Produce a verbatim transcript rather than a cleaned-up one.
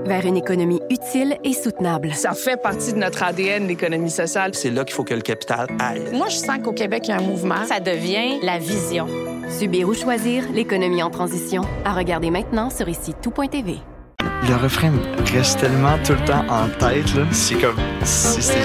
vers une économie utile et soutenable. Ça fait partie de notre A D N, l'économie sociale. C'est là qu'il faut que le capital aille. Moi, je sens qu'au Québec, il y a un mouvement. Ça devient la vision. Subir ou choisir, l'économie en transition. À regarder maintenant sur ici tout point t v. Le refrain reste tellement tout le temps en tête, là. C'est comme si c'était